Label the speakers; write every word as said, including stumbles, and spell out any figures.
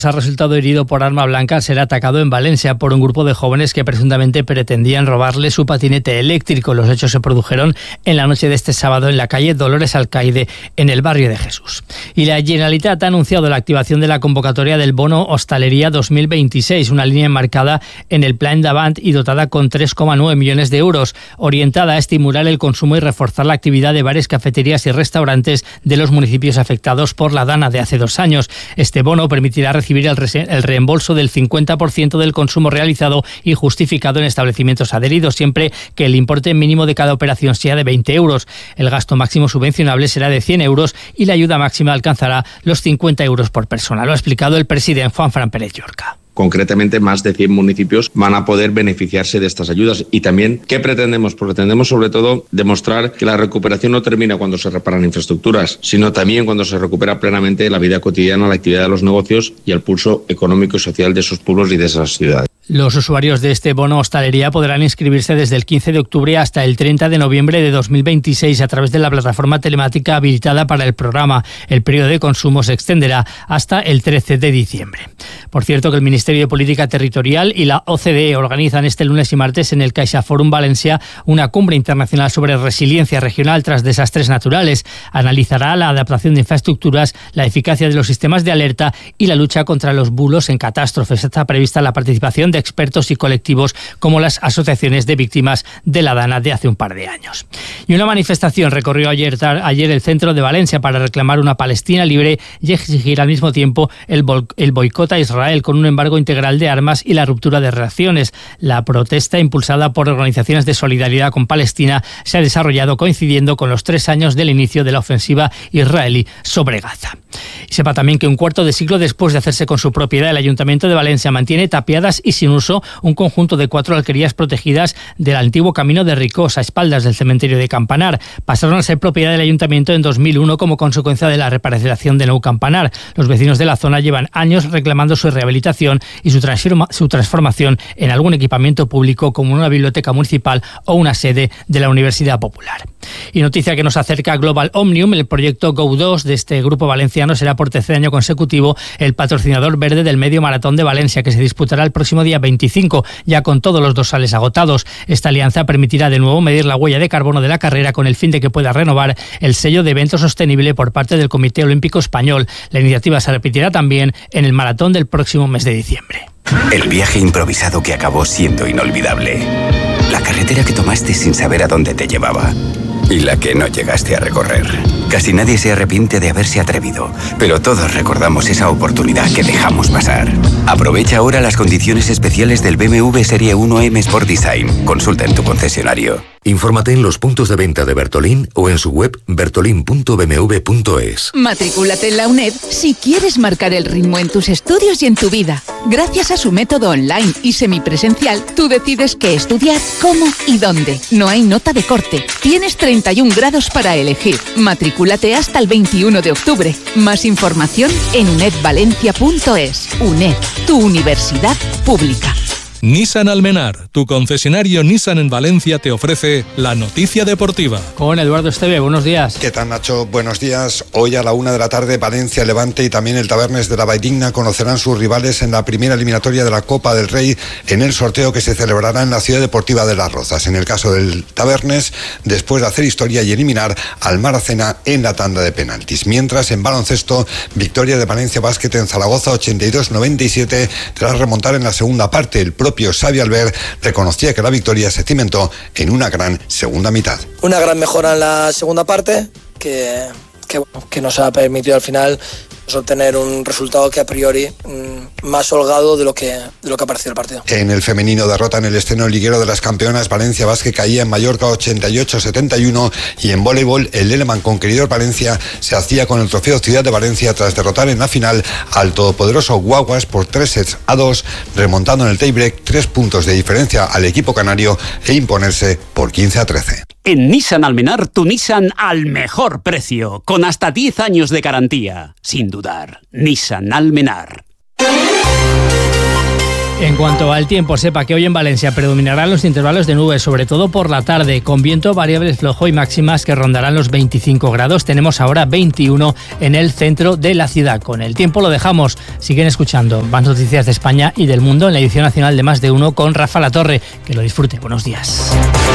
Speaker 1: Ha resultado herido por arma blanca al ser atacado en Valencia por un grupo de jóvenes que presuntamente pretendían robarle su patinete eléctrico. Los hechos se produjeron en la noche de este sábado en la calle Dolores Alcaide, en el barrio de Jesús. Y la Generalitat ha anunciado la activación de la convocatoria del bono Hostalería dos mil veintiséis, una línea enmarcada en el Plan d'Avant y dotada con tres coma nueve millones de euros, orientada a estimular el consumo y reforzar la actividad de bares, cafeterías y restaurantes de los municipios afectados por la Dana de hace dos años. Este bono permitirá recibir El, re- el reembolso del cincuenta por ciento del consumo realizado y justificado en establecimientos adheridos, siempre que el importe mínimo de cada operación sea de veinte euros. El gasto máximo subvencionable será de cien euros y la ayuda máxima alcanzará los cincuenta euros por persona. Lo ha explicado el presidente Juan Fran Pérez Llorca.
Speaker 2: Concretamente, más de cien municipios van a poder beneficiarse de estas ayudas. Y también, ¿qué pretendemos? Pues pretendemos, sobre todo, demostrar que la recuperación no termina cuando se reparan infraestructuras, sino también cuando se recupera plenamente la vida cotidiana, la actividad de los negocios y el pulso económico y social de esos pueblos y de esas ciudades.
Speaker 1: Los usuarios de este bono hostalería podrán inscribirse desde el quince de octubre hasta el treinta de noviembre de dos mil veintiséis a través de la plataforma telemática habilitada para el programa. El periodo de consumo se extenderá hasta el trece de diciembre. Por cierto, que el Ministerio de Política Territorial y la O C D E organizan este lunes y martes en el CaixaForum Valencia una cumbre internacional sobre resiliencia regional tras desastres naturales. Analizará la adaptación de infraestructuras, la eficacia de los sistemas de alerta y la lucha contra los bulos en catástrofes. Está prevista la participación de expertos y colectivos como las asociaciones de víctimas de la Dana de hace un par de años. Y una manifestación recorrió ayer, ayer el centro de Valencia para reclamar una Palestina libre y exigir al mismo tiempo el, el boicot a Israel con un embargo integral de armas y la ruptura de relaciones. La protesta, impulsada por organizaciones de solidaridad con Palestina, se ha desarrollado coincidiendo con los tres años del inicio de la ofensiva israelí sobre Gaza. Y sepa también que un cuarto de siglo después de hacerse con su propiedad, el Ayuntamiento de Valencia mantiene tapiadas y sin uso un conjunto de cuatro alquerías protegidas del antiguo camino de Ricós, a espaldas del cementerio de Campanar. Pasaron a ser propiedad del Ayuntamiento en dos mil uno como consecuencia de la reparación de Nou Campanar. Los vecinos de la zona llevan años reclamando su rehabilitación y su, transforma, su transformación en algún equipamiento público como una biblioteca municipal o una sede de la Universidad Popular. Y noticia que nos acerca a Global Omnium, el proyecto Go dos de este grupo valenciano será por tercer año consecutivo el patrocinador verde del Medio Maratón de Valencia, que se disputará el próximo día veinticinco, ya con todos los dorsales agotados. Esta alianza permitirá de nuevo medir la huella de carbono de la carrera con el fin de que pueda renovar el sello de evento sostenible por parte del Comité Olímpico Español. La iniciativa se repetirá también en el maratón del próximo mes de diciembre.
Speaker 3: El viaje improvisado que acabó siendo inolvidable. La carretera que tomaste sin saber a dónde te llevaba. Y la que no llegaste a recorrer. Casi nadie se arrepiente de haberse atrevido, pero todos recordamos esa oportunidad que dejamos pasar. Aprovecha ahora las condiciones especiales del B M W Serie uno M Sport Design. Consulta en tu concesionario.
Speaker 4: Infórmate en los puntos de venta de Bertolín o en su web bertolin punto b m w punto es.
Speaker 5: Matricúlate en la UNED si quieres marcar el ritmo en tus estudios y en tu vida. Gracias a su método online y semipresencial, tú decides qué estudiar, cómo y dónde. No hay nota de corte. Tienes treinta y un grados para elegir. Matricúlate hasta el veintiuno de octubre. Más información en uned valencia punto es. UNED, tu universidad pública.
Speaker 6: Nissan Almenar, tu concesionario Nissan en Valencia, te ofrece la noticia deportiva.
Speaker 1: Con Eduardo Esteve, buenos días.
Speaker 7: ¿Qué tal, Nacho? Buenos días. Hoy a la una de la tarde, Valencia, Levante y también el Tabernes de la Valldigna conocerán sus rivales en la primera eliminatoria de la Copa del Rey en el sorteo que se celebrará en la Ciudad Deportiva de Las Rozas. En el caso del Tabernes, después de hacer historia y eliminar al Maracena en la tanda de penaltis. Mientras, en baloncesto, victoria de Valencia Basket en Zaragoza ochenta y dos noventa y siete tras remontar en la segunda parte. El propio Xavi Albert reconocía que la victoria se cimentó en una gran segunda mitad.
Speaker 8: Una gran mejora en la segunda parte que, que, bueno, que nos ha permitido al final obtener un resultado que a priori mmm, más holgado de lo que de lo que ha parecido el partido.
Speaker 7: En el femenino, derrota en el estreno liguero de las campeonas. Valencia Basket caía en Mallorca ochenta y ocho setenta y uno y en voleibol el Leleman Conqueridor Valencia se hacía con el trofeo Ciudad de Valencia tras derrotar en la final al todopoderoso Guaguas por tres sets a dos, remontando en el tiebreak tres puntos de diferencia al equipo canario e imponerse por quince a trece.
Speaker 9: En Nissan Almenar, tu Nissan al mejor precio, con hasta diez años de garantía. Sin dudar, Nissan Almenar.
Speaker 1: En cuanto al tiempo, sepa que hoy en Valencia predominarán los intervalos de nubes, sobre todo por la tarde, con viento variable flojo y máximas que rondarán los veinticinco grados. Tenemos ahora veintiuno en el centro de la ciudad. Con el tiempo lo dejamos. Siguen escuchando más noticias de España y del mundo en la edición nacional de Más de Uno con Rafa Latorre. Que lo disfrute. Buenos días.